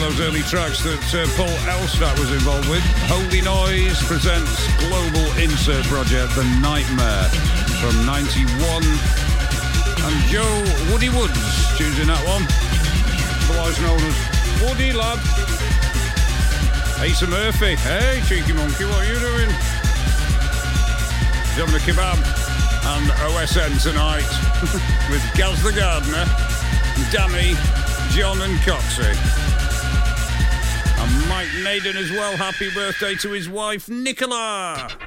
those early tracks that Paul Elstak was involved with. Holy Noise presents global insert project The Nightmare from 91. And Joe Woody Woods choosing that one, otherwise known as Woody Lad. Asa Murphy, hey cheeky monkey, what are you doing? He's having a kebab. And OSN tonight with Gaz the Gardener, Danny, John and Coxie. And Mike Naden as well. Happy birthday to his wife, Nicola.